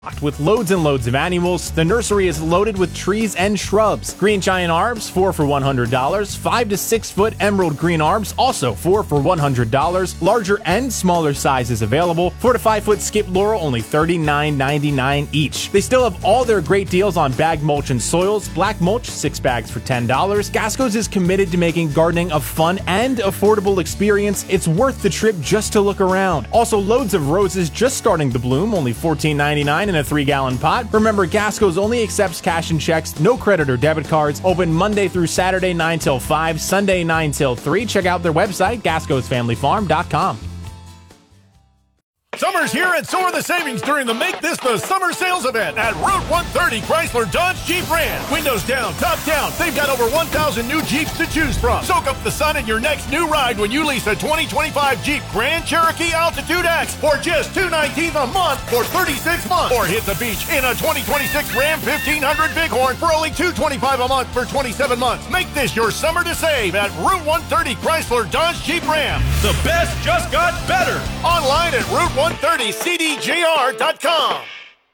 With loads and loads of annuals, the nursery is loaded with trees and shrubs. Green giant arbs, 4 for $100. 5 to 6 foot emerald green arbs, also 4 for $100. Larger and smaller sizes available. 4 to 5 foot skip laurel, only $39.99 each. They still have all their great deals on bag mulch and soils. Black mulch, 6 bags for $10. Gasco's is committed to making gardening a fun and affordable experience. It's worth the trip just to look around. Also, loads of roses just starting to bloom, only $14.99 in a 3-gallon pot. Remember, Gasco's only accepts cash and checks, no credit or debit cards. Open Monday through Saturday 9 till 5, Sunday 9 till 3. Check out their website, gascosfamilyfarm.com. Summer's here, and so are the savings during the Make This the Summer Sales event at Route 130 Chrysler Dodge Jeep Ram. Windows down, top down. They've got over 1,000 new Jeeps to choose from. Soak up the sun in your next new ride when you lease a 2025 Jeep Grand Cherokee Altitude X for just $219 a month for 36 months. Or hit the beach in a 2026 Ram 1500 Bighorn for only $225 a month for 27 months. Make this your summer to save at Route 130 Chrysler Dodge Jeep Ram. The best just got better. Online at Route130CDJR.com.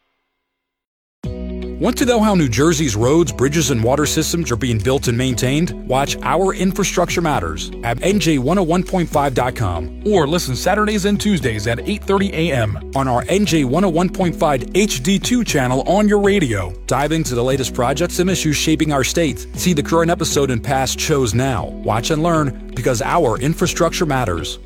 Want to know how New Jersey's roads, bridges, and water systems are being built and maintained? Watch Our Infrastructure Matters at NJ101.5.com or listen Saturdays and Tuesdays at 8:30 a.m. on our NJ101.5 HD2 channel on your radio. Dive into the latest projects and issues shaping our state. See the current episode and past shows now. Watch and learn because Our Infrastructure Matters.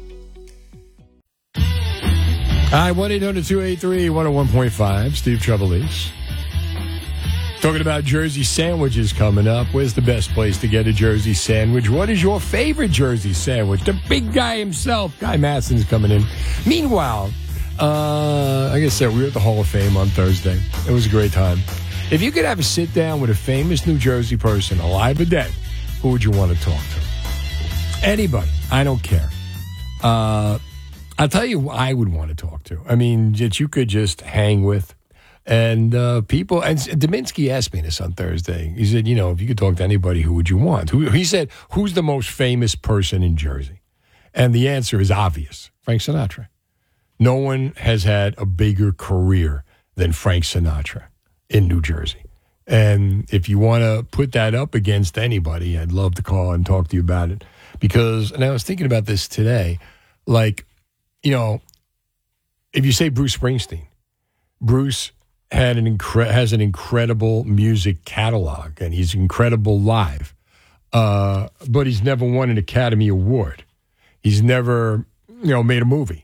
Hi, 1-800-283-101.5. Steve Trevelise. Talking about Jersey sandwiches coming up. Where's the best place to get a Jersey sandwich? What is your favorite Jersey sandwich? The big guy himself, Guy Masson's coming in. Meanwhile, like I said, we were at the Hall of Fame on Thursday. It was a great time. If you could have a sit-down with a famous New Jersey person, alive or dead, who would you want to talk to? Anybody. I don't care. I'll tell you who I would want to talk to. I mean, that you could just hang with. And people, and Dominski asked me this on Thursday. He said, if you could talk to anybody, who would you want? He said, who's the most famous person in Jersey? And the answer is obvious, Frank Sinatra. No one has had a bigger career than Frank Sinatra in New Jersey. And if you want to put that up against anybody, I'd love to call and talk to you about it. And I was thinking about this today, if you say Bruce Springsteen, Bruce has an incredible music catalog, and he's incredible live. But he's never won an Academy Award. He's never, made a movie.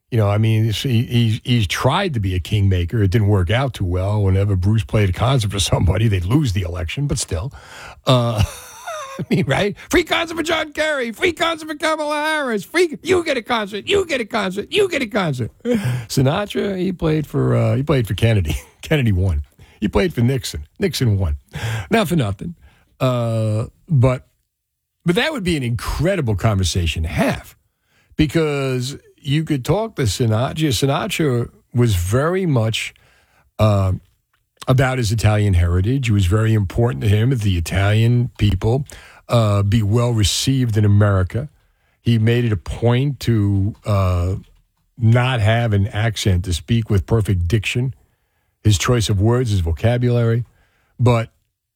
He's tried to be a kingmaker. It didn't work out too well. Whenever Bruce played a concert for somebody, they'd lose the election, but still. Right? Free concert for John Kerry. Free concert for Kamala Harris. You get a concert. You get a concert. You get a concert. Sinatra, he played for Kennedy. Kennedy won. He played for Nixon. Nixon won. Not for nothing. But that would be an incredible conversation to have, because you could talk to Sinatra. Sinatra was very much about his Italian heritage. It was very important to him that the Italian people be well received in America. He made it a point to not have an accent, to speak with perfect diction, his choice of words, his vocabulary. But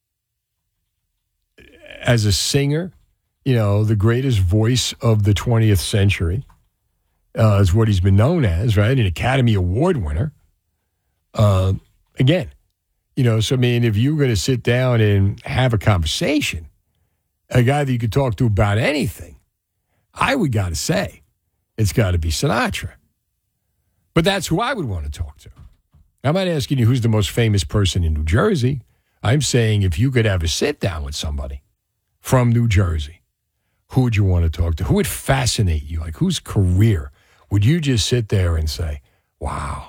as a singer, the greatest voice of the 20th century is what he's been known as, right? An Academy Award winner. Again, if you're going to sit down and have a conversation, a guy that you could talk to about anything, I would got to say it's got to be Sinatra. But that's who I would want to talk to. I'm not asking you who's the most famous person in New Jersey. I'm saying if you could have a sit down with somebody from New Jersey, who would you want to talk to? Who would fascinate you? Like, whose career would you just sit there and say, wow?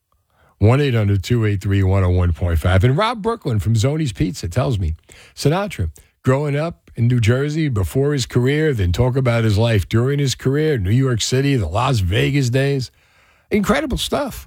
1-800-283-101.5. And Rob Brooklyn from Zoni's Pizza tells me, Sinatra, growing up in New Jersey before his career, then talk about his life during his career, New York City, the Las Vegas days. Incredible stuff.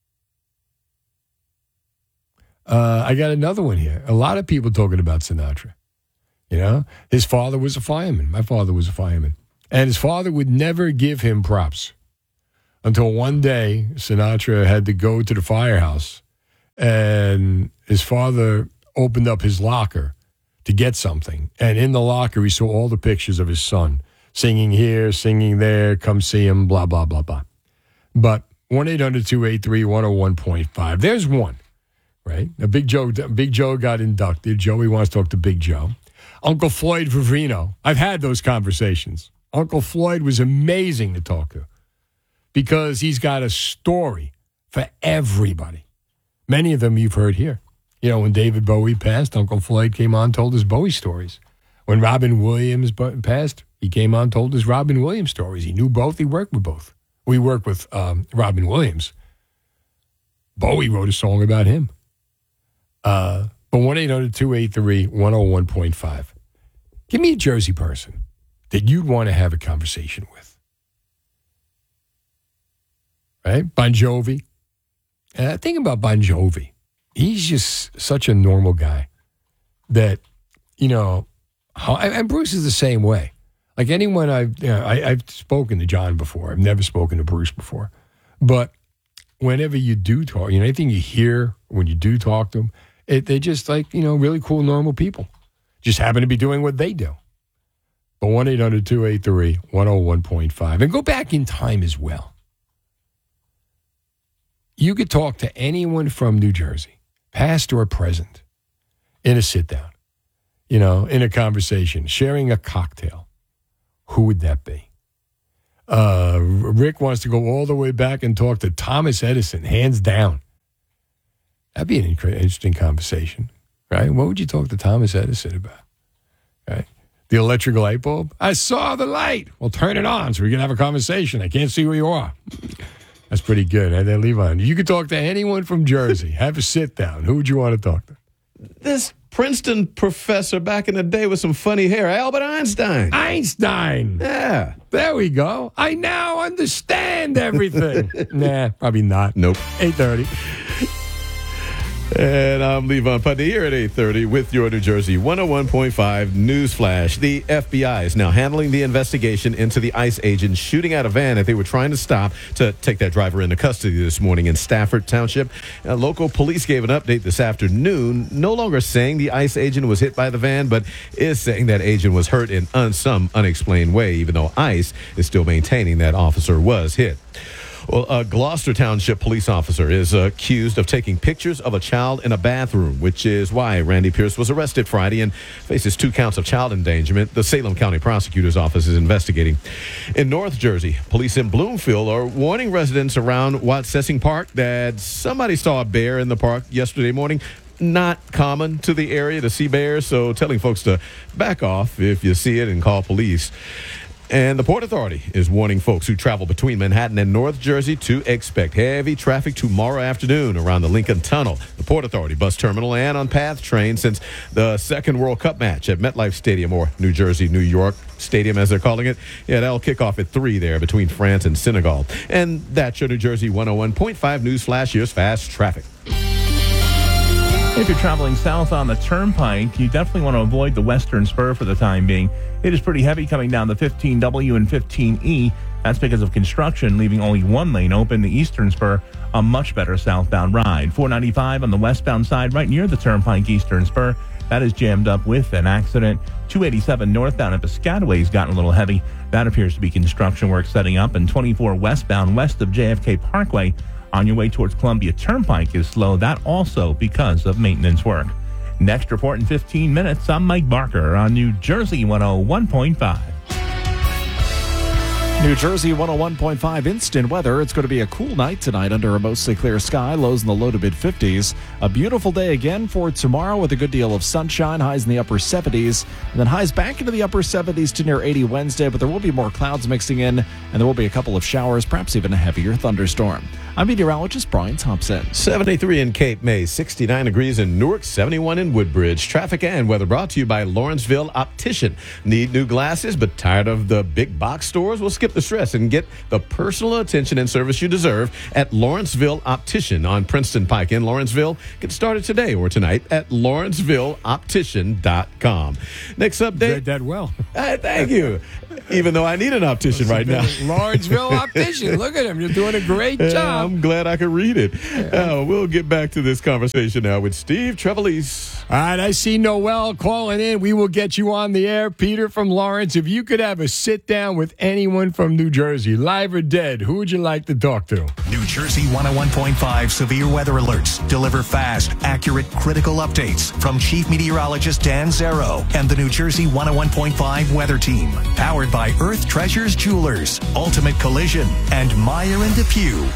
I got another one here. A lot of people talking about Sinatra. His father was a fireman. My father was a fireman. And his father would never give him props until one day Sinatra had to go to the firehouse and his father opened up his locker to get something. And in the locker, he saw all the pictures of his son singing here, singing there, come see him, blah, blah, blah, blah. But 1-800-283-101.5. There's one, right? Big Joe got inducted. Joey wants to talk to Big Joe. Uncle Floyd Vivino. I've had those conversations. Uncle Floyd was amazing to talk to because he's got a story for everybody. Many of them you've heard here. You know, when David Bowie passed, Uncle Floyd came on, told his Bowie stories. When Robin Williams passed, he came on, told his Robin Williams stories. He knew both. He worked with both. We worked with Robin Williams. Bowie wrote a song about him. But 1-800-283-101.5. Give me a Jersey person that you'd want to have a conversation with. Right? Bon Jovi. Think about Bon Jovi. He's just such a normal guy that, you know, and Bruce is the same way. Like anyone I've spoken to John before. I've never spoken to Bruce before. But whenever you do talk, you know, anything you hear when you do talk to them, they're just like, you know, really cool, normal people. Just happen to be doing what they do. But 1-800-283-101.5. And go back in time as well. You could talk to anyone from New Jersey, past or present, in a sit-down, you know, in a conversation, sharing a cocktail. Who would that be? Rick wants to go all the way back and talk to Thomas Edison, hands down. That'd be an interesting conversation, right? What would you talk to Thomas Edison about, right? The electrical light bulb? I saw the light. Well, turn it on so we can have a conversation. I can't see where you are. That's pretty good. And then leave on. You could talk to anyone from Jersey. Have a sit down. Who would you want to talk to? This Princeton professor back in the day with some funny hair, Albert Einstein. Einstein. Yeah. There we go. I now understand everything. Nah, probably not. Nope. 8:30. And I'm Levon Putney here at 8:30 with your New Jersey 101.5 News Flash. The FBI is now handling the investigation into the ICE agent shooting at a van that they were trying to stop to take that driver into custody this morning in Stafford Township. Local police gave an update this afternoon, no longer saying the ICE agent was hit by the van, but is saying that agent was hurt in some unexplained way, even though ICE is still maintaining that officer was hit. Well, a Gloucester Township police officer is accused of taking pictures of a child in a bathroom, which is why Randy Pierce was arrested Friday and faces 2 counts of child endangerment. The Salem County Prosecutor's Office is investigating. In North Jersey, police in Bloomfield are warning residents around Watsessing Park that somebody saw a bear in the park yesterday morning. Not common to the area to see bears, so telling folks to back off if you see it and call police. And the Port Authority is warning folks who travel between Manhattan and North Jersey to expect heavy traffic tomorrow afternoon around the Lincoln Tunnel, the Port Authority bus terminal, and on PATH train since the second World Cup match at MetLife Stadium, or New Jersey, New York Stadium, as they're calling it. Yeah, that'll kick off at 3 there between France and Senegal. And that's your New Jersey 101.5 News Flash. Here's fast traffic. If you're traveling south on the Turnpike, you definitely want to avoid the Western Spur for the time being. It is pretty heavy coming down the 15W and 15E. That's because of construction, leaving only one lane open. The Eastern Spur, a much better southbound ride. 495 on the westbound side, right near the Turnpike Eastern Spur. That is jammed up with an accident. 287 northbound at Piscataway has gotten a little heavy. That appears to be construction work setting up. And 24 westbound west of JFK Parkway on your way towards Columbia Turnpike is slow. That also because of maintenance work. Next report in 15 minutes. I'm Mike Barker on New Jersey 101.5. New Jersey 101.5 instant weather. It's going to be a cool night tonight under a mostly clear sky. Lows in the low to mid 50s. A beautiful day again for tomorrow with a good deal of sunshine. Highs in the upper 70s. And then highs back into the upper 70s to near 80 Wednesday. But there will be more clouds mixing in. And there will be a couple of showers, perhaps even a heavier thunderstorm. I'm meteorologist Brian Thompson. 73 in Cape May, 69 degrees in Newark, 71 in Woodbridge. Traffic and weather brought to you by Lawrenceville Optician. Need new glasses but tired of the big box stores? Well, skip the stress and get the personal attention and service you deserve at Lawrenceville Optician on Princeton Pike in Lawrenceville. Get started today or tonight at LawrenceVilleOptician.com. Next update. Read that well. Thank you. Even though I need an optician right now. Lawrenceville optician. Look at him. You're doing a great job. I'm glad I could read it. We'll get back to this conversation now with Steve Trevelise. All right, I see Noel calling in. We will get you on the air. Peter from Lawrence, if you could have a sit-down with anyone from New Jersey, live or dead, who would you like to talk to? New Jersey 101.5 severe weather alerts deliver fast, accurate, critical updates from Chief Meteorologist Dan Zero and the New Jersey 101.5 weather team. Powered by Earth Treasures Jewelers, Ultimate Collision, and Meyer and DePue.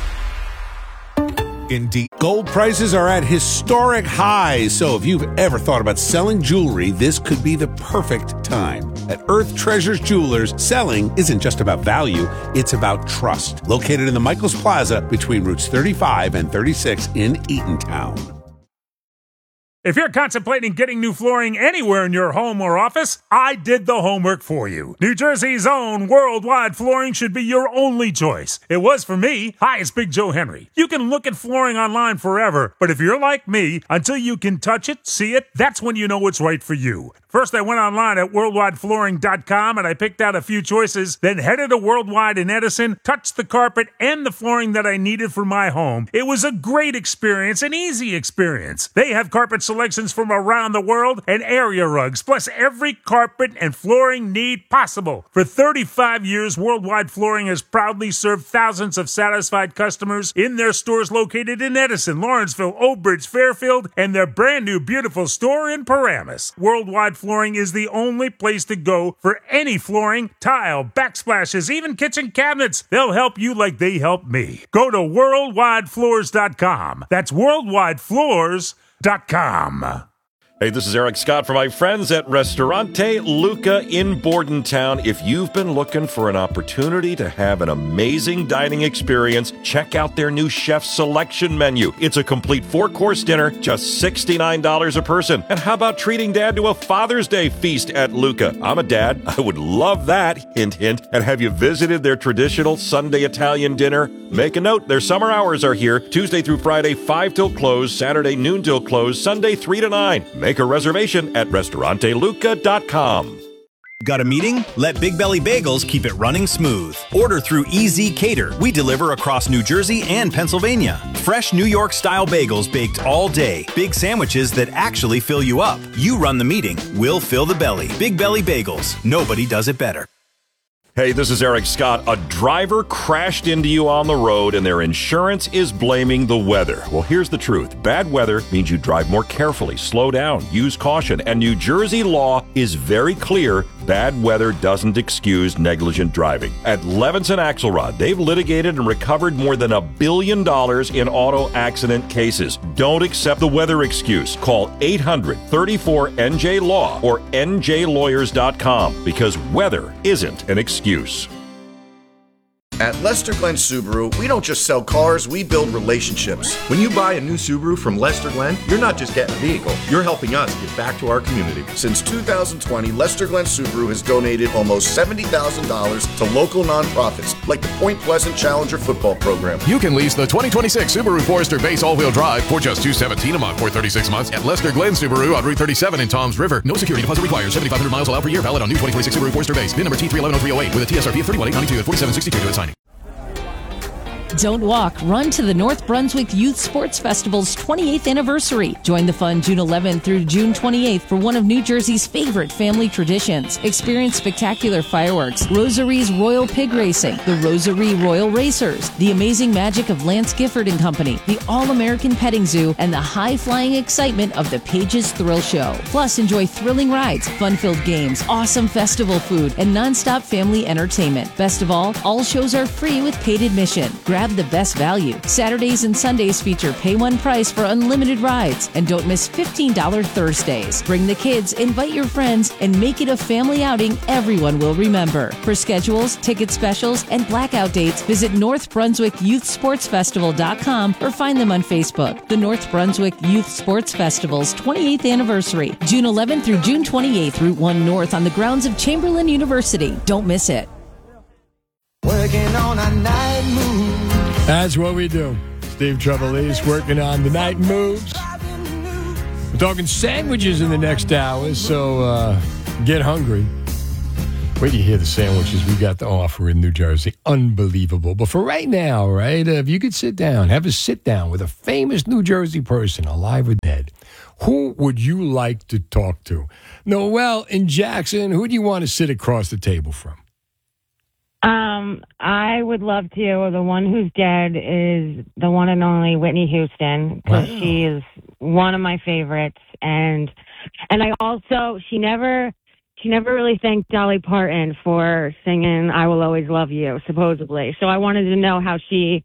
Indeed. Gold prices are at historic highs, so if you've ever thought about selling jewelry, this could be the perfect time. At Earth Treasures Jewelers, selling isn't just about value, it's about trust. Located in the Michaels Plaza between routes 35 and 36 in Eatontown. If you're contemplating getting new flooring anywhere in your home or office, I did the homework for you. New Jersey's own Worldwide Flooring should be your only choice. It was for me. Hi, it's Big Joe Henry. You can look at flooring online forever, but if you're like me, until you can touch it, see it, that's when you know it's right for you. First, I went online at worldwideflooring.com and I picked out a few choices, then headed to Worldwide in Edison, touched the carpet and the flooring that I needed for my home. It was a great experience, an easy experience. They have carpet selections from around the world and area rugs, plus every carpet and flooring need possible. For 35 years, Worldwide Flooring has proudly served thousands of satisfied customers in their stores located in Edison, Lawrenceville, Oak Bridge, Fairfield, and their brand new beautiful store in Paramus. Worldwide Flooring is the only place to go for any flooring, tile, backsplashes, even kitchen cabinets. They'll help you like they help me. Go to worldwidefloors.com. That's worldwidefloors.com. Hey, this is Eric Scott from my friends at Ristorante Luca in Bordentown. If you've been looking for an opportunity to have an amazing dining experience, check out their new chef selection menu. It's a complete 4-course dinner, just $69 a person. And how about treating Dad to a Father's Day feast at Luca? I'm a dad. I would love that. Hint, hint. And have you visited their traditional Sunday Italian dinner? Make a note. Their summer hours are here, Tuesday through Friday, 5 till close, Saturday noon till close, Sunday 3 to 9. Make a reservation at restauranteluca.com. Got a meeting? Let Big Belly Bagels keep it running smooth. Order through EZ Cater. We deliver across New Jersey and Pennsylvania. Fresh New York-style bagels baked all day. Big sandwiches that actually fill you up. You run the meeting. We'll fill the belly. Big Belly Bagels. Nobody does it better. Hey, this is Eric Scott. A driver crashed into you on the road and their insurance is blaming the weather. Well, here's the truth. Bad weather means you drive more carefully, slow down, use caution, and New Jersey law is very clear. Bad weather doesn't excuse negligent driving. At Levinson Axelrod, they've litigated and recovered more than $1 billion in auto accident cases. Don't accept the weather excuse. Call 800-34-NJ-LAW or njlawyers.com because weather isn't an excuse. At Lester Glenn Subaru, we don't just sell cars, we build relationships. When you buy a new Subaru from Lester Glenn, you're not just getting a vehicle, you're helping us give back to our community. Since 2020, Lester Glenn Subaru has donated almost $70,000 to local nonprofits, like the Point Pleasant Challenger football program. You can lease the 2026 Subaru Forester Base all-wheel drive for just $217 a month for 36 months at Lester Glenn Subaru on Route 37 in Toms River. No security deposit required. 7,500 miles allowed per year. Valid on new 2026 Subaru Forester Base. VIN number T3110308 with a TSRP of $31,892 at $47.62 to its signing. Don't walk, run to the North Brunswick Youth Sports Festival's 28th anniversary. Join the fun June 11th through June 28th for one of New Jersey's favorite family traditions. Experience spectacular fireworks, Rosary's Royal Pig Racing, the Rosary Royal Racers, the amazing magic of Lance Gifford and Company, the All-American Petting Zoo, and the high-flying excitement of the Pages Thrill Show. Plus, enjoy thrilling rides, fun-filled games, awesome festival food, and non-stop family entertainment. Best of all shows are free with paid admission. Grab the best value. Saturdays and Sundays feature pay one price for unlimited rides. And don't miss $15 Thursdays. Bring the kids, invite your friends, and make it a family outing everyone will remember. For schedules, ticket specials, and blackout dates, visit NorthBrunswickYouthSportsFestival.com or find them on Facebook. The North Brunswick Youth Sports Festival's 28th anniversary, June 11th through June 28th, Route 1 North on the grounds of Chamberlain University. Don't miss it. Working on a night move. That's what we do. Steve Trevelise working on the night moves. We're talking sandwiches in the next hour, so get hungry. Wait till you hear the sandwiches we got to offer in New Jersey. Unbelievable. But for right now, right, if you could sit down, have a sit down with a famous New Jersey person, alive or dead, who would you like to talk to? Noel in Jackson, who do you want to sit across the table from? I would love to. The one who's dead is the one and only Whitney Houston, because she is one of my favorites. And I also, she never really thanked Dolly Parton for singing "I Will Always Love You," supposedly. So I wanted to know if she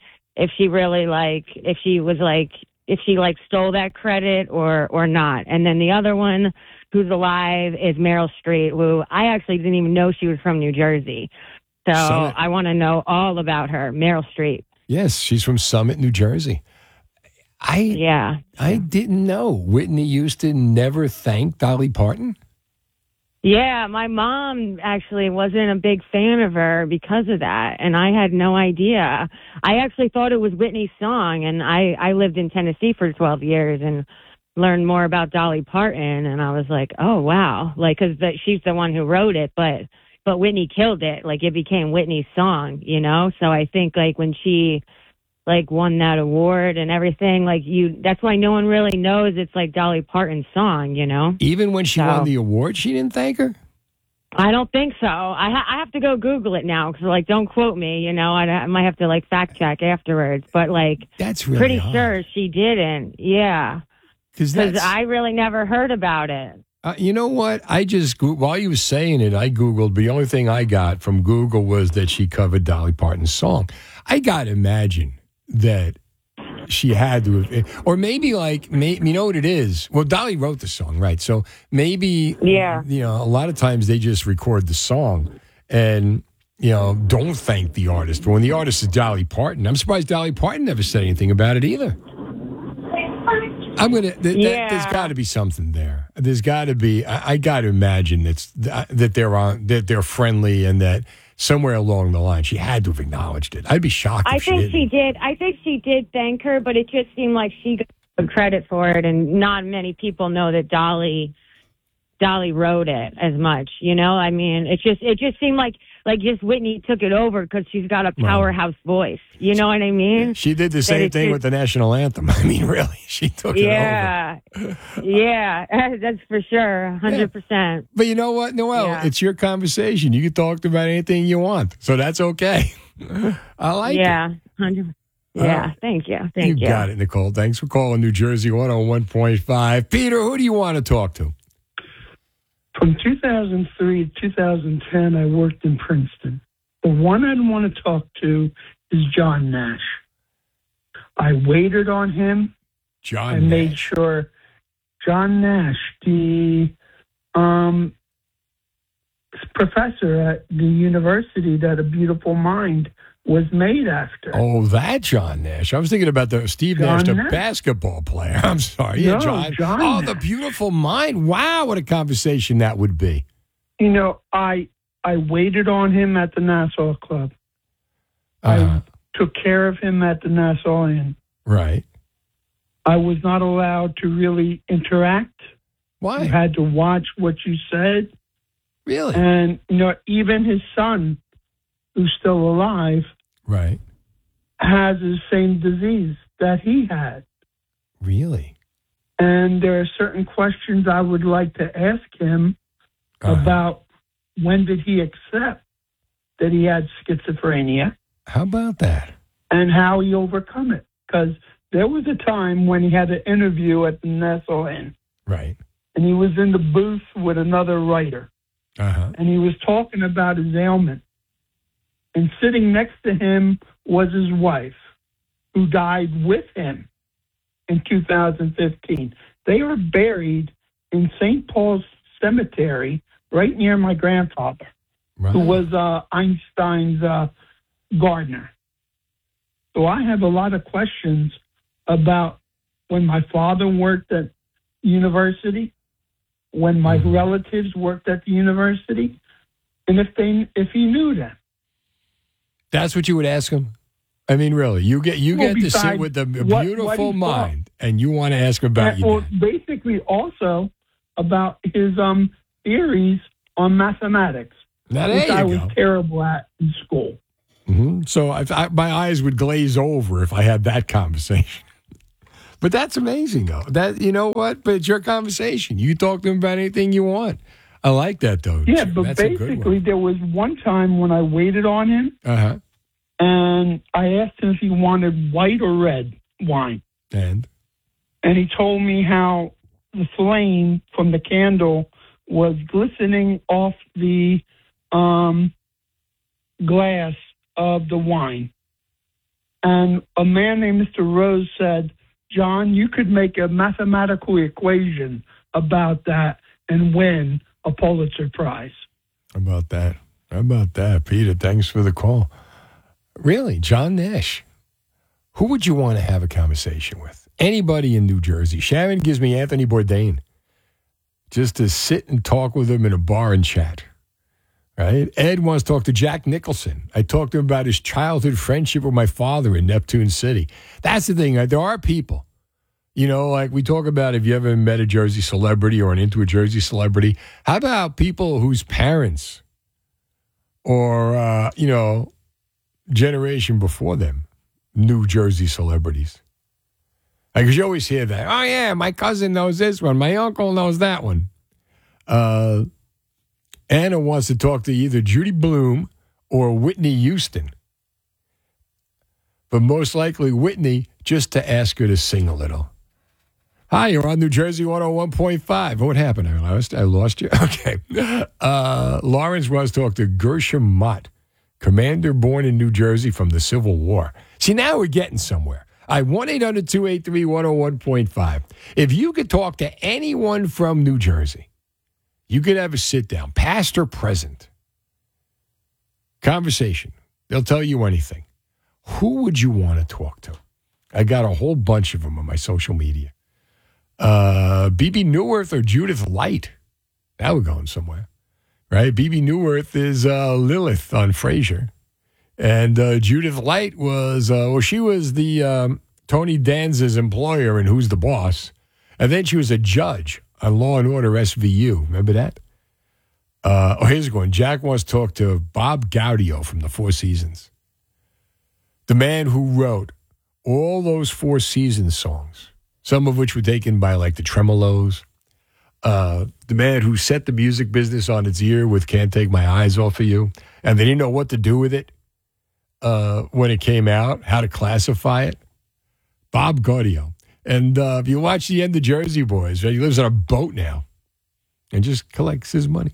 stole that credit or not. And then the other one who's alive is Meryl Streep, who I actually didn't even know she was from New Jersey. So I want to know all about her, Meryl Streep. Yes, she's from Summit, New Jersey. I didn't know Whitney Houston never thanked Dolly Parton. Yeah, my mom actually wasn't a big fan of her because of that, and I had no idea. I actually thought it was Whitney's song, and I lived in Tennessee for 12 years and learned more about Dolly Parton, and I was like, oh, wow, like, because she's the one who wrote it, but Whitney killed it. Like, it became Whitney's song, you know? So I think, like, when she, like, won that award and everything, like, that's why no one really knows it's, like, Dolly Parton's song, you know? Even when she won the award, she didn't thank her? I don't think so. I have to go Google it now, because, like, don't quote me, you know? I might have to, like, fact check afterwards. But, like, that's really pretty odd. sure she didn't. Yeah. Because I really never heard about it. You know what? While you were saying it, I Googled. The only thing I got from Google was that she covered Dolly Parton's song. I got to imagine that she had to have, or maybe you know what it is? Well, Dolly wrote the song, right? So maybe, a lot of times they just record the song and, don't thank the artist. But when the artist is Dolly Parton, I'm surprised Dolly Parton never said anything about it either. There's got to be something there. There's got to be. I got to imagine that they're friendly, and that somewhere along the line she had to have acknowledged it. I'd be shocked. I think she did. I think she did thank her, but it just seemed like she got credit for it, and not many people know that Dolly wrote it as much. You know, I mean, it just seemed like just Whitney took it over because she's got a powerhouse voice. You know what I mean? She did the same thing with the national anthem. I mean, really, she took it over. Yeah, that's for sure, 100%. But you know what, Noel? It's your conversation. You can talk about anything you want, so that's okay. I like it. 100%. Yeah, thank you. Thank you. You got it, Nicole. Thanks for calling New Jersey 101.5. Peter, who do you want to talk to? From 2003 to 2010, I worked in Princeton. The one I'd want to talk to is John Nash. I waited on him. Made sure John Nash, the professor at the university that A Beautiful Mind was made after. Oh, that John Nash. I was thinking about the Steve Nash, the basketball player. I'm sorry. Yeah, No, John Oh, Nash. The Beautiful Mind. Wow, what a conversation that would be. You know, I waited on him at the Nassau Club. I took care of him at the Nassau Inn. Right. I was not allowed to really interact. Why? I had to watch what you said. Really? And, even his son, who's still alive, right, has the same disease that he had. Really? And there are certain questions I would like to ask him about when did he accept that he had schizophrenia. How about that? And how he overcome it. Because there was a time when he had an interview at the Nassau Inn. Right. And he was in the booth with another writer. And he was talking about his ailment. And sitting next to him was his wife, who died with him in 2015. They were buried in St. Paul's Cemetery, right near my grandfather, who was Einstein's gardener. So I have a lot of questions about when my father worked at university, when my relatives worked at the university, and if he knew them. That's what you would ask him? I mean, really, you get to sit with the Beautiful Mind, and you want to ask him about you. Well, basically also about his theories on mathematics. Now, which there I you was go. terrible at in school. Mm-hmm. So my eyes would glaze over if I had that conversation. But that's amazing, though. That, you know what? But it's your conversation. You talk to him about anything you want. I like that, though. Yeah, Jim. but That's a good basically one. there was one time when I waited on him, Uh-huh. and I asked him if he wanted white or red wine. And he told me how the flame from the candle was glistening off the glass of the wine. And a man named Mr. Rose said, John, you could make a mathematical equation about that and win a Pulitzer Prize. How about that? Peter, thanks for the call. Really, John Nash. Who would you want to have a conversation with? Anybody in New Jersey. Sharon gives me Anthony Bourdain. Just to sit and talk with him in a bar and chat. Right? Ed wants to talk to Jack Nicholson. I talked to him about his childhood friendship with my father in Neptune City. That's the thing. Right? There are people, you know, like we talk about if you ever met a Jersey celebrity or into a Jersey celebrity. How about people whose parents or, generation before them knew Jersey celebrities? Because you always hear that. Oh, yeah, my cousin knows this one. My uncle knows that one. Anna wants to talk to either Judy Blume or Whitney Houston. But most likely Whitney, just to ask her to sing a little. Hi, you're on New Jersey 101.5. What happened? I lost you? Okay. Lawrence wants to talk to Gershom Mott, commander born in New Jersey from the Civil War. See, now we're getting somewhere. 1-800-283-101.5. If you could talk to anyone from New Jersey, you could have a sit down, past or present, conversation. They'll tell you anything. Who would you want to talk to? I got a whole bunch of them on my social media. BB Newirth or Judith Light. Now we're going somewhere, right? BB Newirth is Lilith on Frasier. And Judith Light was, she was the Tony Danza's employer in Who's the Boss. And then she was a judge on Law and Order SVU. Remember that? Here's one. Jack wants to talk to Bob Gaudio from the Four Seasons. The man who wrote all those Four Seasons songs, some of which were taken by like the Tremolos. The man who set the music business on its ear with Can't Take My Eyes Off of You. And they didn't know what to do with it when it came out, how to classify it. Bob Gaudio. And if you watch the end of Jersey Boys, right, he lives on a boat now and just collects his money.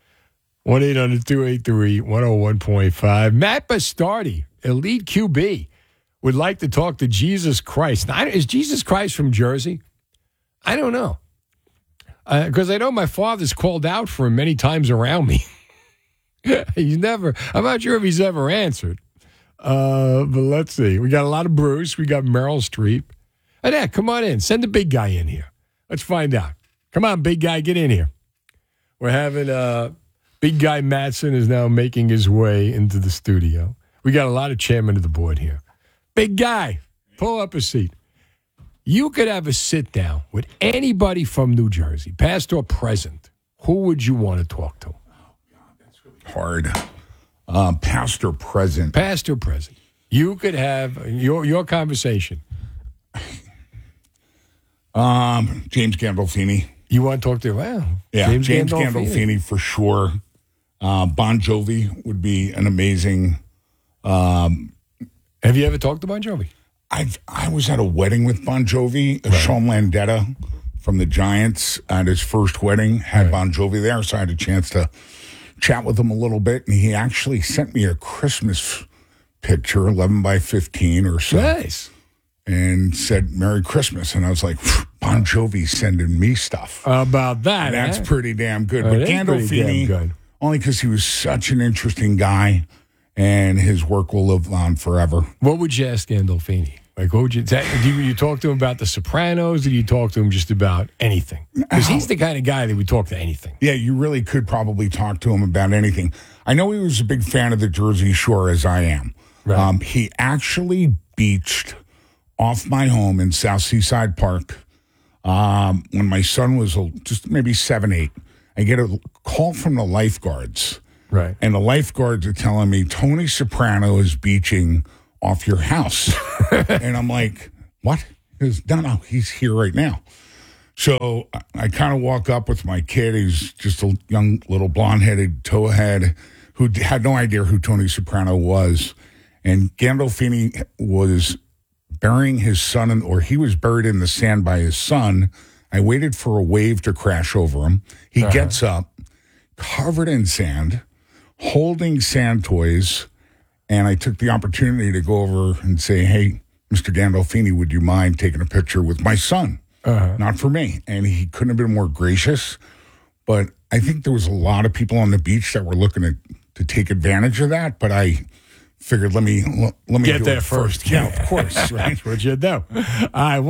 1-800-283-101.5. Matt Bastardi, elite QB, would like to talk to Jesus Christ. Now, is Jesus Christ from Jersey? I don't know. Because I know my father's called out for him many times around me. I'm not sure if he's ever answered. But let's see. We got a lot of Bruce. We got Meryl Streep. And yeah, come on in. Send the big guy in here. Let's find out. Come on, big guy, get in here. We're having big guy Mattson is now making his way into the studio. We got a lot of chairmen of the board here. Big guy, pull up a seat. You could have a sit down with anybody from New Jersey, past or present. Who would you want to talk to? Hard. Past or present. Past or present. You could have your conversation. James Gandolfini. You want to talk to? Well, yeah, James Gandolfini for sure. Bon Jovi would be an amazing. Have you ever talked to Bon Jovi? I was at a wedding with Bon Jovi. Right. Sean Landeta from the Giants at his first wedding had Bon Jovi there, so I had a chance to chat with him a little bit, and he actually sent me a Christmas picture, 11 by 15 or so. Nice. And said, Merry Christmas. And I was like, Bon Jovi's sending me stuff. How about that? That's pretty damn good. But Gandolfini, only because he was such an interesting guy, and his work will live on forever. What would you ask Gandolfini? Like, what would you talk to him about The Sopranos? Did you talk to him just about anything? Because he's the kind of guy that would talk to anything. Yeah, you really could probably talk to him about anything. I know he was a big fan of the Jersey Shore, as I am. Right. He actually beached off my home in South Seaside Park when my son was just maybe 7, 8. I get a call from the lifeguards Right. And the lifeguards are telling me Tony Soprano is beaching off your house. And I'm like, what? He goes, no, he's here right now. So I kind of walk up with my kid. He's just a young little blonde-headed towhead who had no idea who Tony Soprano was. And Gandolfini was burying his son, or he was buried in the sand by his son. I waited for a wave to crash over him. He gets up, covered in sand, holding sand toys, and I took the opportunity to go over and say, hey, Mr. Gandolfini, would you mind taking a picture with my son? Not for me. And he couldn't have been more gracious. But I think there was a lot of people on the beach that were looking to take advantage of that. But I figured, let me get do there it first. Yeah, of course. Right. That's what you do. All right,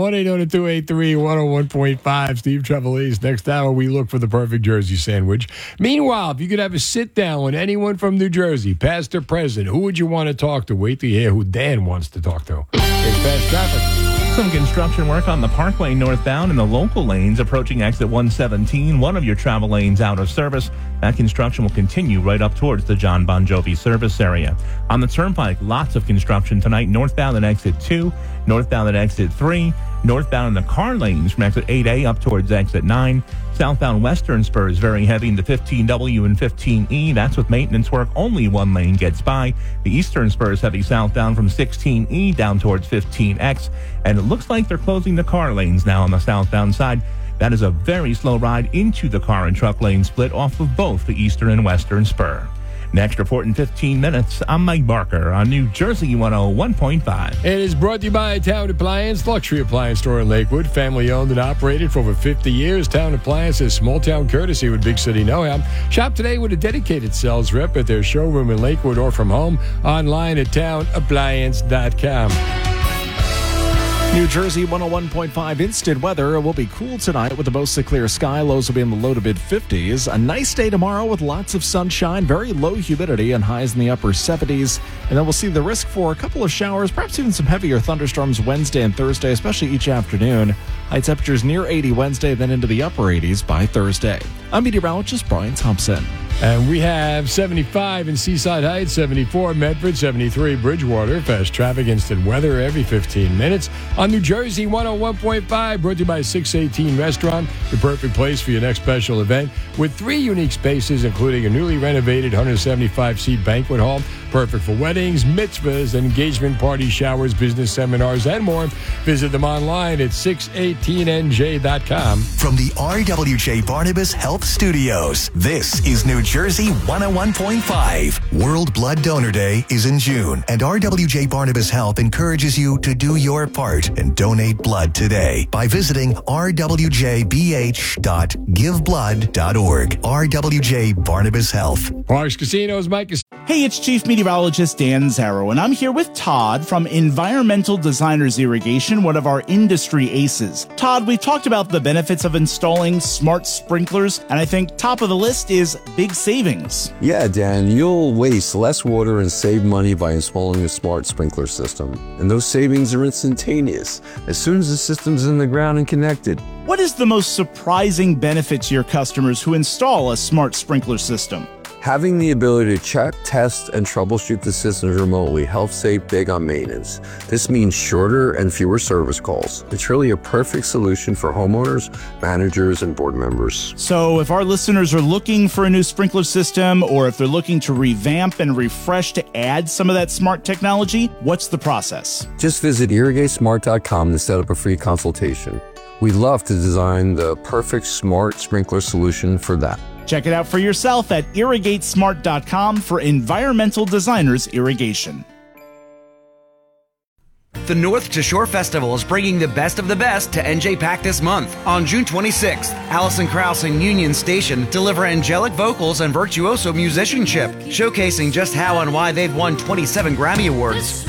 1-800-283-101.5. Steve Trevelise. Next hour, we look for the perfect Jersey sandwich. Meanwhile, if you could have a sit-down with anyone from New Jersey, past or present, who would you want to talk to? Wait to hear who Dan wants to talk to. Here's Fast Traffic. Some construction work on the Park Lane northbound and the local lanes approaching exit 117. One of your travel lanes out of service. That construction will continue right up towards the John Bon Jovi service area. On the Turnpike, lots of construction tonight. Northbound at exit 2, northbound at exit 3, northbound in the car lanes from exit 8A up towards exit 9. Southbound Western Spur is very heavy into 15W and 15E. That's with maintenance work. Only one lane gets by. The Eastern Spur is heavy southbound from 16E down towards 15X. And it looks like they're closing the car lanes now on the southbound side. That is a very slow ride into the car and truck lane split off of both the Eastern and Western Spur. Next report in 15 minutes, I'm Mike Barker on New Jersey 101.5. It is brought to you by Town Appliance, luxury appliance store in Lakewood, family owned and operated for over 50 years. Town Appliance is small town courtesy with big city know-how. Shop today with a dedicated sales rep at their showroom in Lakewood or from home, online at townappliance.com. New Jersey 101.5 instant weather. It will be cool tonight with a mostly clear sky. Lows will be in the low to mid 50s. A nice day tomorrow with lots of sunshine, very low humidity, and highs in the upper 70s. And then we'll see the risk for a couple of showers, perhaps even some heavier thunderstorms Wednesday and Thursday, especially each afternoon. High temperatures near 80 Wednesday, then into the upper 80s by Thursday. I'm meteorologist Brian Thompson. And we have 75 in Seaside Heights, 74 Medford, 73 Bridgewater. Fast traffic, instant weather every 15 minutes. On New Jersey 101.5, brought to you by 618 Restaurant, the perfect place for your next special event, with 3 unique spaces, including a newly renovated 175-seat banquet hall, perfect for weddings, mitzvahs, engagement parties, showers, business seminars, and more. Visit them online at 618nj.com. From the RWJ Barnabas Health Studios, this is New Jersey 101.5. World Blood Donor Day is in June, and RWJ Barnabas Health encourages you to do your part and donate blood today by visiting rwjbh.giveblood.org. RWJ Barnabas Health. Parks Casinos, Mike. Hey, it's Chief Meteorologist Dan Zarrow, and I'm here with Todd from Environmental Designers Irrigation, one of our industry aces. Todd, we've talked about the benefits of installing smart sprinklers, and I think top of the list is big savings. Yeah, Dan, you'll waste less water and save money by installing a smart sprinkler system. And those savings are instantaneous as soon as the system's in the ground and connected. What is the most surprising benefit to your customers who install a smart sprinkler system? Having the ability to check, test, and troubleshoot the systems remotely helps save big on maintenance. This means shorter and fewer service calls. It's really a perfect solution for homeowners, managers, and board members. So if our listeners are looking for a new sprinkler system, or if they're looking to revamp and refresh to add some of that smart technology, what's the process? Just visit irrigatesmart.com to set up a free consultation. We'd love to design the perfect smart sprinkler solution for that. Check it out for yourself at irrigatesmart.com for Environmental Designers Irrigation. The North to Shore Festival is bringing the best of the best to NJPAC this month. On June 26th, Alison Krauss and Union Station deliver angelic vocals and virtuoso musicianship, showcasing just how and why they've won 27 Grammy Awards.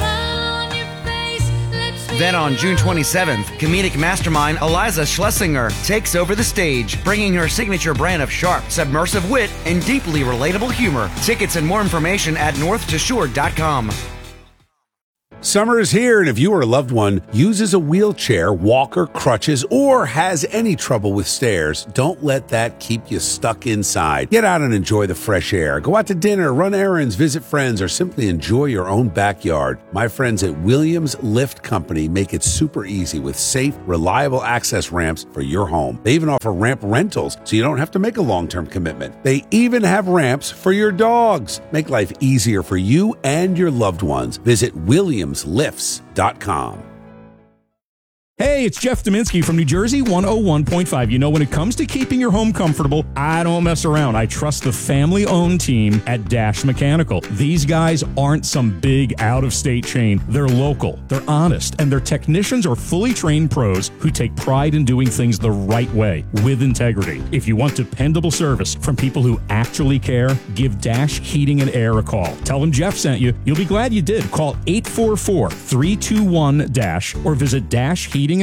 Then on June 27th, comedic mastermind Eliza Schlesinger takes over the stage, bringing her signature brand of sharp, submersive wit and deeply relatable humor. Tickets and more information at northtoshore.com. Summer is here, and if you or a loved one uses a wheelchair, walker, crutches, or has any trouble with stairs, don't let that keep you stuck inside. Get out and enjoy the fresh air. Go out to dinner, run errands, visit friends, or simply enjoy your own backyard. My friends at Williams Lift Company make it super easy with safe, reliable access ramps for your home. They even offer ramp rentals, so you don't have to make a long-term commitment. They even have ramps for your dogs. Make life easier for you and your loved ones. Visit WilliamsLifts.com. Hey, it's Jeff Dominski from New Jersey 101.5. You know, when it comes to keeping your home comfortable, I don't mess around. I trust the family-owned team at Dash Mechanical. These guys aren't some big out-of-state chain. They're local, they're honest, and their technicians are fully trained pros who take pride in doing things the right way, with integrity. If you want dependable service from people who actually care, give Dash Heating and Air a call. Tell them Jeff sent you. You'll be glad you did. Call 844-321-DASH or visit dashheatingandair.com.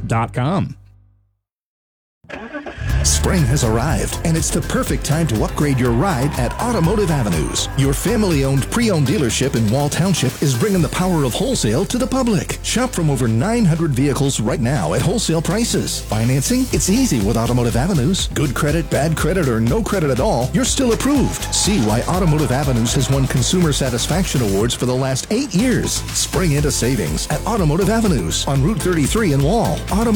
Spring has arrived, and it's the perfect time to upgrade your ride at Automotive Avenues. Your family-owned pre-owned dealership in Wall Township is bringing the power of wholesale to the public. Shop from over 900 vehicles right now at wholesale prices. Financing? It's easy with Automotive Avenues. Good credit, bad credit, or no credit at all, you're still approved. See why Automotive Avenues has won Consumer Satisfaction Awards for the last 8 years. Spring into savings at Automotive Avenues on Route 33 in Wall.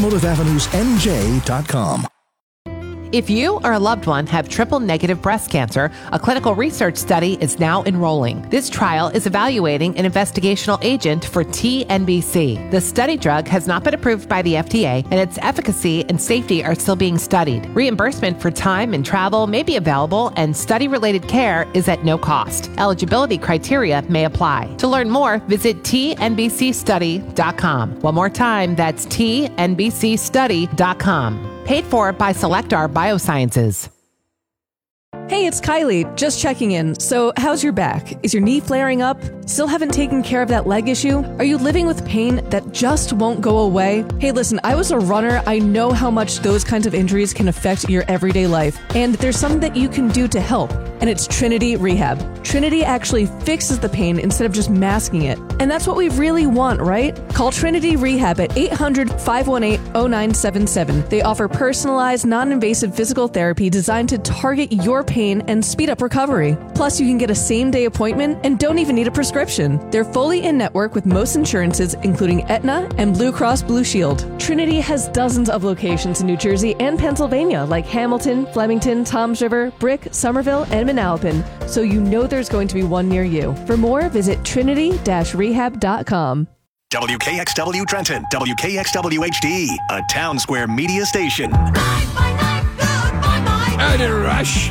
AutomotiveAvenuesNJ.com. If you or a loved one have triple-negative breast cancer, a clinical research study is now enrolling. This trial is evaluating an investigational agent for TNBC. The study drug has not been approved by the FDA, and its efficacy and safety are still being studied. Reimbursement for time and travel may be available, and study-related care is at no cost. Eligibility criteria may apply. To learn more, visit tnbcstudy.com. One more time, that's tnbcstudy.com. Paid for by Selectar Biosciences. Hey, it's Kylie, just checking in. So, how's your back? Is your knee flaring up? Still haven't taken care of that leg issue? Are you living with pain that just won't go away? Hey, listen, I was a runner. I know how much those kinds of injuries can affect your everyday life. And there's something that you can do to help. And it's Trinity Rehab. Trinity actually fixes the pain instead of just masking it. And that's what we really want, right? Call Trinity Rehab at 800-518-0977. They offer personalized, non-invasive physical therapy designed to target your pain and speed up recovery. Plus, you can get a same-day appointment and don't even need a prescription. They're fully in-network with most insurances, including Aetna and Blue Cross Blue Shield. Trinity has dozens of locations in New Jersey and Pennsylvania, like Hamilton, Flemington, Toms River, Brick, Somerville, and Manalapan, so you know there's going to be one near you. For more, visit trinity-rehab.com. WKXW Trenton, WKXW HD, a Town Square media station. Out of rush.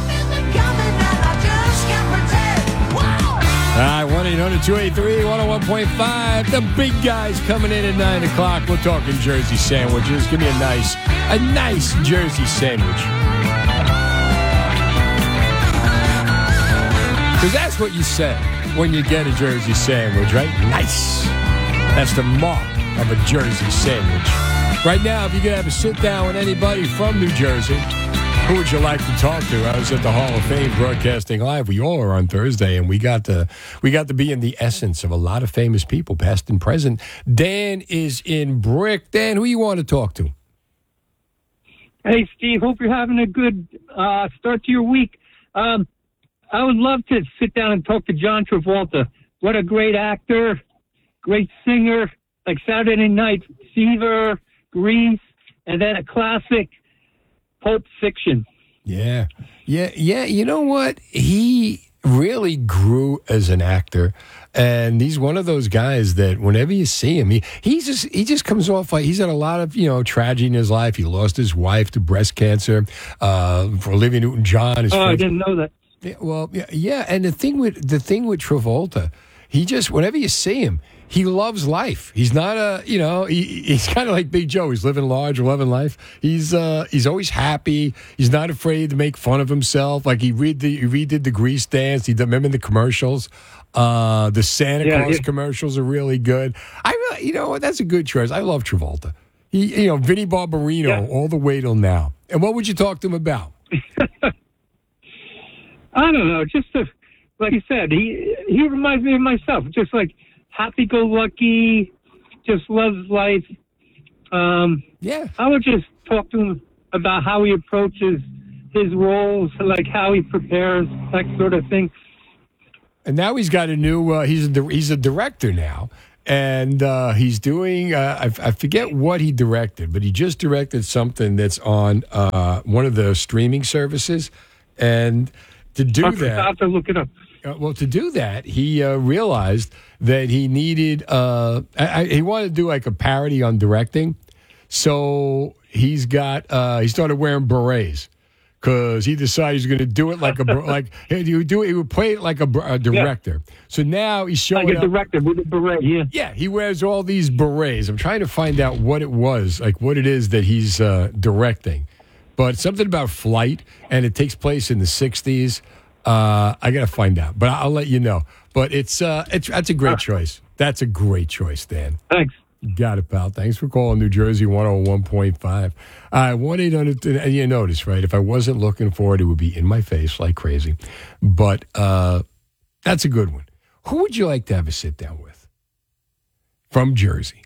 All right, 1-800-283-101.5. The big guys coming in at 9 o'clock. We're talking Jersey sandwiches. Give me a nice Jersey sandwich. Because that's what you say when you get a Jersey sandwich, right? Nice. That's the mark of a Jersey sandwich. Right now, if you could have a sit-down with anybody from New Jersey, who would you like to talk to? I was at the Hall of Fame broadcasting live. We all are on Thursday, and we got to be in the essence of a lot of famous people, past and present. Dan is in Brick. Dan, who you want to talk to? Hey, Steve. Hope you're having a good start to your week. I would love to sit down and talk to John Travolta. What a great actor, great singer, like Saturday Night Fever, Grease, and then a classic, Pulp Fiction. Yeah. You know what? He really grew as an actor, and he's one of those guys that whenever you see him, he just comes off like he's had a lot of tragedy in his life. He lost his wife to breast cancer. For Olivia Newton-John. I didn't know that. Yeah. And the thing with Travolta, he just whenever you see him, he loves life. He's not he's kind of like Big Joe. He's living large, loving life. He's always happy. He's not afraid to make fun of himself. Like he redid the Grease dance. Remember the commercials? The Santa Claus commercials are really good. That's a good choice. I love Travolta. Vinnie Barbarino all the way till now. And what would you talk to him about? I don't know. Just like you said, he reminds me of myself. Just like happy-go-lucky, just loves life. Yeah. I would just talk to him about how he approaches his roles, like how he prepares, that sort of thing. And now he's got a new. He's a director now, and he's doing. I forget what he directed, but he just directed something that's on one of the streaming services. And to do that, I have to look it up. Well, to do that, he realized that he needed. He wanted to do like a parody on directing, so he started wearing berets. Because he decided he's going to do it he would play it like a director. Yeah. So now he's showing like a director with a beret. Yeah, yeah. He wears all these berets. I'm trying to find out what it was, like what it is that he's directing. But something about flight, and it takes place in the '60s. I got to find out, but I'll let you know. But that's a great choice. That's a great choice, Dan. Thanks. You got it, pal. Thanks for calling New Jersey 101.5. 1-800, and you notice, right? If I wasn't looking for it, it would be in my face like crazy. But that's a good one. Who would you like to have a sit-down with? From Jersey.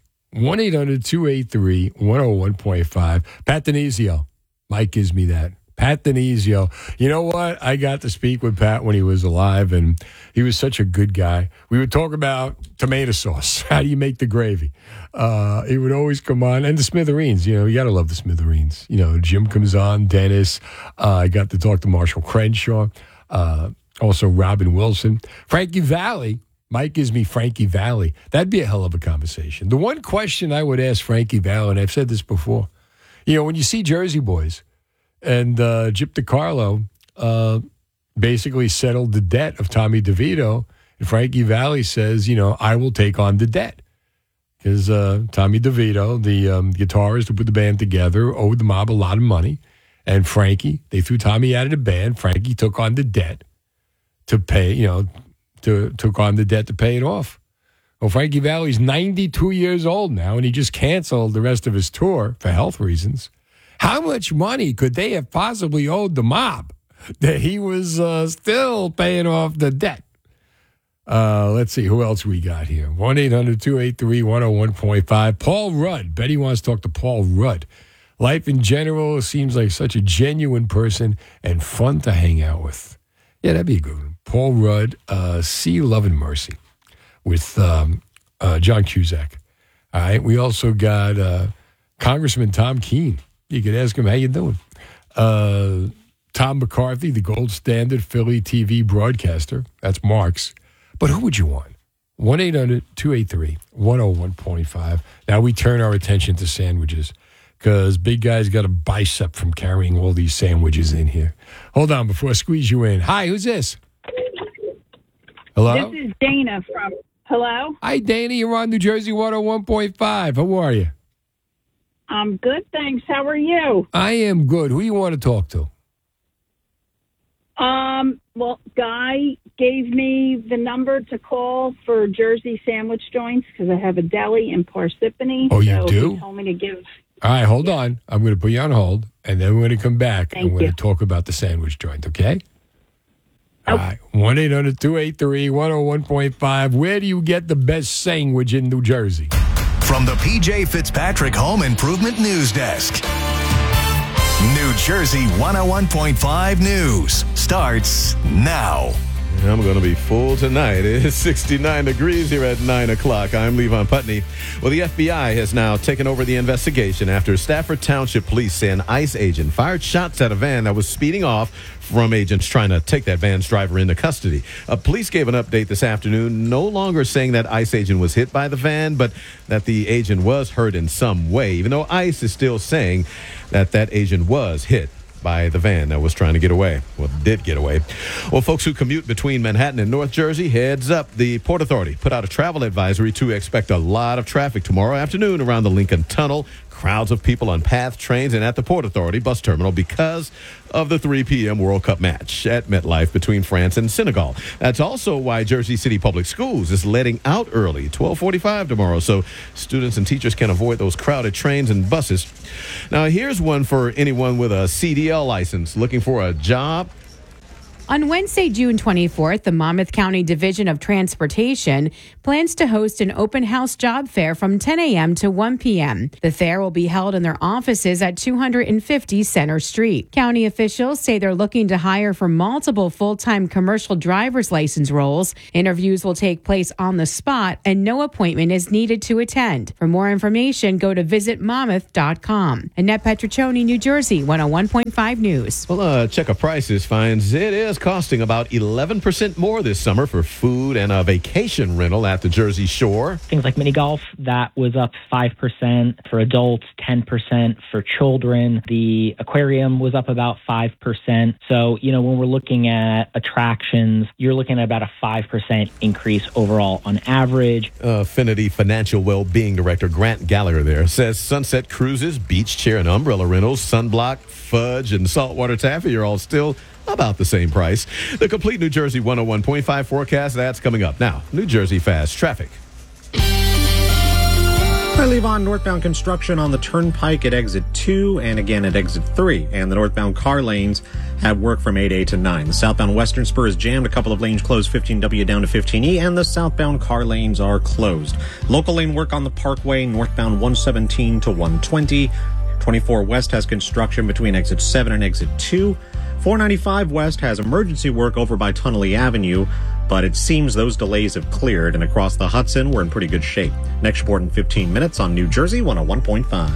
1-800-283-101.5. Pat Denizio. Mike gives me that. Pat Denizio. You know what? I got to speak with Pat when he was alive, and he was such a good guy. We would talk about tomato sauce. How do you make the gravy? He would always come on. And the Smithereens. You know, you got to love the Smithereens. You know, Jim comes on, Dennis. I got to talk to Marshall Crenshaw. Also Robin Wilson. Frankie Valli. Mike gives me Frankie Valli. That'd be a hell of a conversation. The one question I would ask Frankie Valli, and I've said this before, you know, when you see Jersey Boys, and Chip DiCarlo basically settled the debt of Tommy DeVito. And Frankie Valli says, you know, I will take on the debt. Because Tommy DeVito, the guitarist who put the band together, owed the mob a lot of money. And Frankie, they threw Tommy out of the band. Frankie took on the debt to pay, took on the debt to pay it off. Well, Frankie Valli's 92 years old now, and he just canceled the rest of his tour for health reasons. How much money could they have possibly owed the mob that he was still paying off the debt? Let's see. Who else we got here? 1-800-283-101.5. Paul Rudd. Betty wants to talk to Paul Rudd. Life in general seems like such a genuine person and fun to hang out with. Yeah, that'd be a good one. Paul Rudd, See Love and Mercy with John Cusack. All right. We also got Congressman Tom Keene. You could ask him, how you doing? Tom McCarthy, the gold standard Philly TV broadcaster. That's Mark's. But who would you want? 1-800-283-101.5. Now we turn our attention to sandwiches because Big Guy's got a bicep from carrying all these sandwiches in here. Hold on before I squeeze you in. Hi, who's this? Hello? This is Dana from... Hello? Hi, Dana. You're on New Jersey 101.5. How are you? I'm good, thanks. How are you? I am good. Who do you want to talk to? Well, Guy gave me the number to call for Jersey sandwich joints because I have a deli in Parsippany. Oh, you do? He told me to give... All right, hold on. I'm going to put you on hold, and then we're going to come back, and we're going to talk about the sandwich joint, okay? All right, 1-800-283-101.5. Where do you get the best sandwich in New Jersey? From the P.J. Fitzpatrick Home Improvement News Desk. New Jersey 101.5 News starts now. I'm going to be full tonight. It is 69 degrees here at 9 o'clock. I'm Levon Putney. Well, the FBI has now taken over the investigation after Stafford Township Police say an ICE agent fired shots at a van that was speeding off from agents trying to take that van's driver into custody. Police gave an update this afternoon, no longer saying that ICE agent was hit by the van, but that the agent was hurt in some way, even though ICE is still saying that that agent was hit by the van that was trying to get away. Well, did get away. Well, folks who commute between Manhattan and North Jersey, heads up. The Port Authority put out a travel advisory to expect a lot of traffic tomorrow afternoon around the Lincoln Tunnel. Crowds of people on PATH trains and at the Port Authority bus terminal because of the 3 p.m. World Cup match at MetLife between France and Senegal. That's also why Jersey City Public Schools is letting out early, 12:45 tomorrow, so students and teachers can avoid those crowded trains and buses. Now, here's one for anyone with a CDL license looking for a job. On Wednesday, June 24th, the Monmouth County Division of Transportation plans to host an open house job fair from 10 a.m. to 1 p.m. The fair will be held in their offices at 250 Center Street. County officials say they're looking to hire for multiple full-time commercial driver's license roles. Interviews will take place on the spot and no appointment is needed to attend. For more information, go to visitmonmouth.com. Annette Petriccioni, New Jersey, 101.5 News. Well, check of prices finds it is costing about 11% more this summer for food and a vacation rental at the Jersey Shore. Things like mini golf, that was up 5%. For adults, 10%. For children, the aquarium was up about 5%. So, when we're looking at attractions, you're looking at about a 5% increase overall on average. Affinity Financial Wellbeing Director Grant Gallagher there says Sunset Cruises, beach chair and umbrella rentals, sunblock, fudge, and saltwater taffy are all still about the same price. The complete New Jersey 101.5 forecast, that's coming up. Now, New Jersey Fast Traffic. I leave on northbound construction on the Turnpike at exit 2 and again at exit 3. And the northbound car lanes have work from 8A to 9. The southbound Western Spur is jammed. A couple of lanes closed, 15W down to 15E, and the southbound car lanes are closed. Local lane work on the Parkway, northbound 117 to 120. 24 West has construction between exit 7 and exit 2. 495 West has emergency work over by Tunnelly Avenue, but it seems those delays have cleared, and across the Hudson, we're in pretty good shape. Next report in 15 minutes on New Jersey 101.5.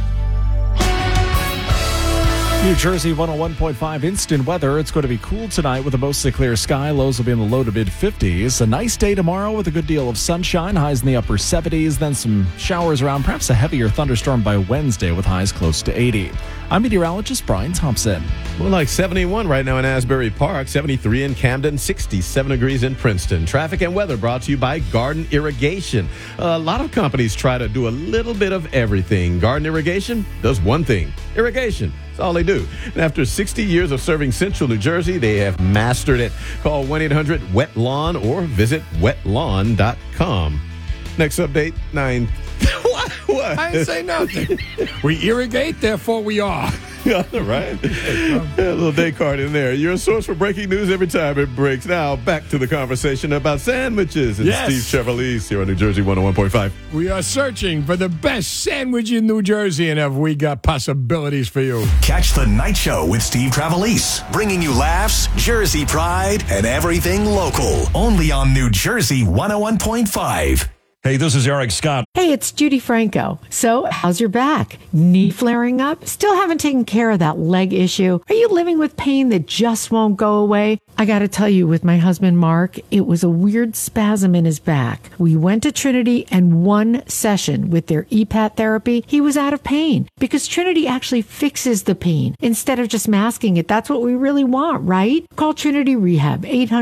New Jersey 101.5 instant weather. It's going to be cool tonight with a mostly clear sky. Lows will be in the low to mid 50s. A nice day tomorrow with a good deal of sunshine. Highs in the upper 70s. Then some showers around. Perhaps a heavier thunderstorm by Wednesday with highs close to 80. I'm meteorologist Brian Thompson. We're like 71 right now in Asbury Park, 73 in Camden, 67 degrees in Princeton. Traffic and weather brought to you by Garden Irrigation. A lot of companies try to do a little bit of everything. Garden Irrigation does one thing: irrigation. That's all they do. And after 60 years of serving Central New Jersey, they have mastered it. Call 1-800-WET-LAWN or visit wetlawn.com. Next update, 9. What? I didn't say nothing. We irrigate, therefore we are. Yeah, right. A little day card in there. Your source for breaking news every time it breaks. Now, back to the conversation about sandwiches. And Yes. Steve Chevalise here on New Jersey 101.5. We are searching for the best sandwich in New Jersey, and have we got possibilities for you? Catch the Night Show with Steve Trevelise, bringing you laughs, Jersey pride, and everything local. Only on New Jersey 101.5. Hey, this is Eric Scott. Hey, it's Judy Franco. So, how's your back? Knee flaring up? Still haven't taken care of that leg issue? Are you living with pain that just won't go away? I gotta tell you, with my husband Mark, it was a weird spasm in his back. We went to Trinity, and one session with their EPAT therapy, he was out of pain. Because Trinity actually fixes the pain instead of just masking it. That's what we really want, right? Call Trinity Rehab,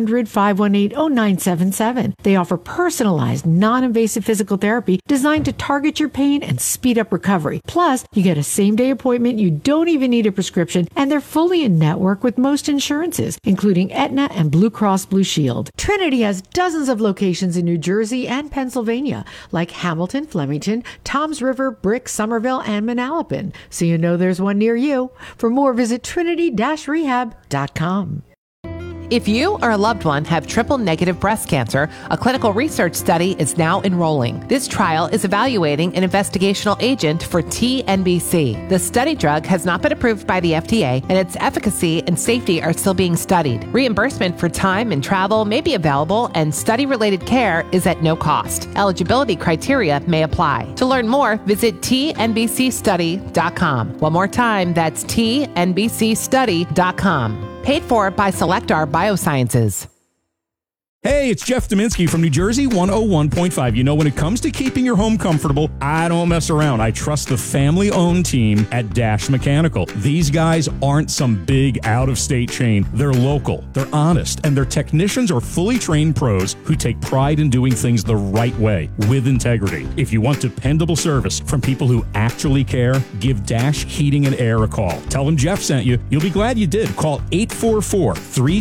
800-518-0977. They offer personalized, non-invasive physical therapy designed to target your pain and speed up recovery. Plus, you get a same-day appointment, you don't even need a prescription, and they're fully in network with most insurances, including Aetna and Blue Cross Blue Shield. Trinity has dozens of locations in New Jersey and Pennsylvania, like Hamilton, Flemington, Toms River, Brick, Somerville, and Manalapan. So you know there's one near you. For more, visit trinity-rehab.com. If you or a loved one have triple-negative breast cancer, a clinical research study is now enrolling. This trial is evaluating an investigational agent for TNBC. The study drug has not been approved by the FDA, and its efficacy and safety are still being studied. Reimbursement for time and travel may be available, and study-related care is at no cost. Eligibility criteria may apply. To learn more, visit tnbcstudy.com. One more time, that's tnbcstudy.com. Paid for by Selectar Biosciences. Hey, it's Jeff Dominski from New Jersey 101.5. You know, when it comes to keeping your home comfortable, I don't mess around. I trust the family-owned team at Dash Mechanical. These guys aren't some big out-of-state chain. They're local, they're honest, and their technicians are fully trained pros who take pride in doing things the right way, with integrity. If you want dependable service from people who actually care, give Dash Heating and Air a call. Tell them Jeff sent you. You'll be glad you did. Call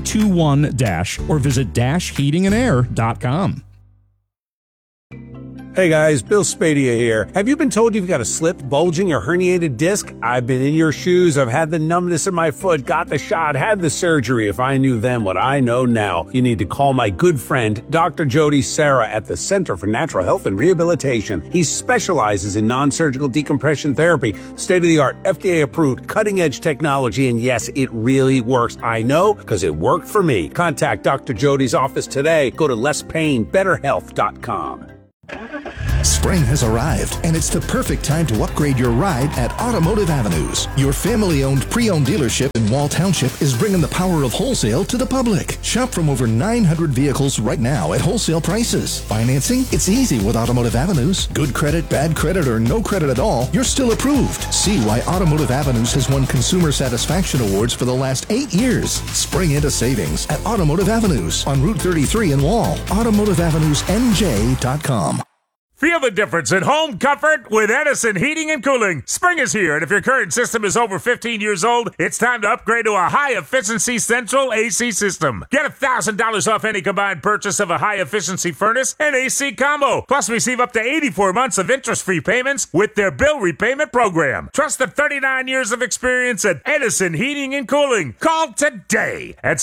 844-321-DASH or visit DashHeatingandAir.com. Hey guys, Bill Spadia here. Have you been told you've got a slipped, bulging, or herniated disc? I've been in your shoes. I've had the numbness in my foot, got the shot, had the surgery. If I knew then what I know now, you need to call my good friend, Dr. Jody Serra at the Center for Natural Health and Rehabilitation. He specializes in non-surgical decompression therapy, state-of-the-art, FDA-approved, cutting-edge technology, and yes, it really works. I know, because it worked for me. Contact Dr. Jody's office today. Go to lesspainbetterhealth.com. Spring has arrived, and it's the perfect time to upgrade your ride at Automotive Avenues. Your family-owned pre-owned dealership in Wall Township is bringing the power of wholesale to the public. Shop from over 900 vehicles right now at wholesale prices. Financing? It's easy with Automotive Avenues. Good credit, bad credit, or no credit at all, you're still approved. See why Automotive Avenues has won Consumer Satisfaction Awards for the last 8 years. Spring into savings at Automotive Avenues on Route 33 in Wall. AutomotiveAvenuesNJ.com. Feel the difference in home comfort with Edison Heating and Cooling. Spring is here, and if your current system is over 15 years old, it's time to upgrade to a high-efficiency central AC system. Get $1,000 off any combined purchase of a high-efficiency furnace and AC combo. Plus, receive up to 84 months of interest-free payments with their bill repayment program. Trust the 39 years of experience at Edison Heating and Cooling. Call today at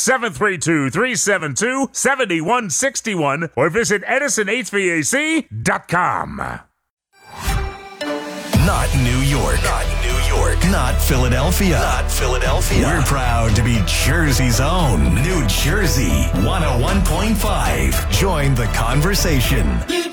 732-372-7161 or visit EdisonHVAC.com. Not New York. Not New York. Not Philadelphia. Not Philadelphia. We're proud to be Jersey's own New Jersey 101.5. Join the conversation.